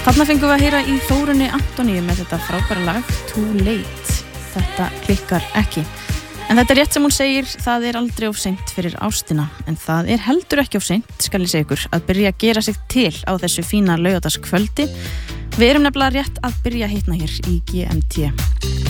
Þarna fengum við að heyra í Þórunni Antoníu með þetta frábæra lag Too Late. Þetta klikkar ekki. En þetta rétt sem hún segir, það aldrei of seint fyrir ástina. En það heldur ekki of seint, skal ég segja ykkur, að byrja að gera sig til á þessu fína laugardagskvöldi. Við nefnilega rétt að byrja að hitna hér í GMT.